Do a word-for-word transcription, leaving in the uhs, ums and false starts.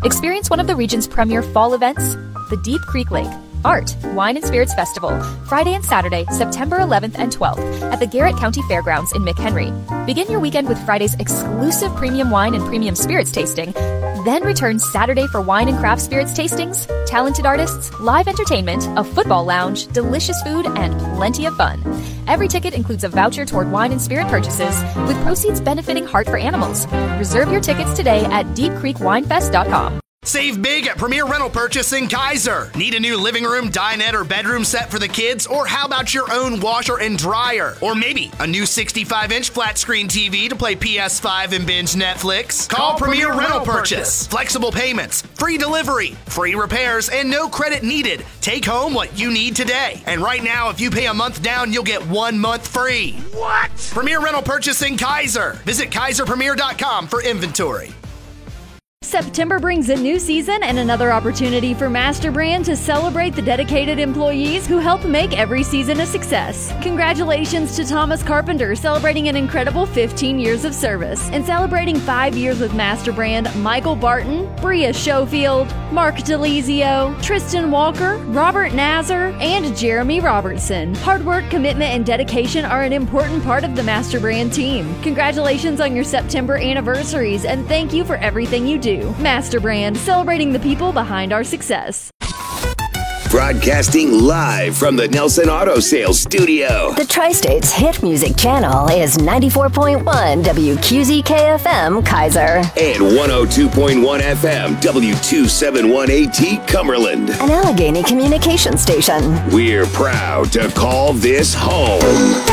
Experience one of the region's premier fall events, the Deep Creek Lake Art, Wine and Spirits Festival, Friday and Saturday, September eleventh and twelfth at the Garrett County Fairgrounds in McHenry. Begin your weekend with Friday's exclusive premium wine and premium spirits tasting, then return Saturday for wine and craft spirits tastings, talented artists, live entertainment, a football lounge, delicious food, and plenty of fun. Every ticket includes a voucher toward wine and spirit purchases, with proceeds benefiting Heart for Animals. Reserve your tickets today at deep creek wine fest dot com. Save big at Premier Rental Purchase in Kaiser. Need a new living room, dinette, or bedroom set for the kids? Or how about your own washer and dryer? Or maybe a new sixty-five inch flat screen T V to play P S five and binge Netflix? Call, Call Premier, Premier Rental, Rental Purchase. Purchase. Flexible payments, free delivery, free repairs, and no credit needed. Take home what you need today. And right now, if you pay a month down, you'll get one month free. What? Premier Rental Purchase in Kaiser. Visit kaiser premier dot com for inventory. September brings a new season and another opportunity for MasterBrand to celebrate the dedicated employees who help make every season a success. Congratulations to Thomas Carpenter, celebrating an incredible fifteen years of service. And celebrating five years with MasterBrand, Michael Barton, Bria Schofield, Mark DeLizio, Tristan Walker, Robert Nazar, and Jeremy Robertson. Hard work, commitment, and dedication are an important part of the MasterBrand team. Congratulations on your September anniversaries, and thank you for everything you do. MasterBrand, celebrating the people behind our success. Broadcasting live from the Nelson Auto Sales Studio. The Tri-State's hit music channel is ninety-four point one W Q Z K F M Kaiser. And one oh two point one F M W two seventy-one A T Cumberland. An Allegheny communication station. We're proud to call this home.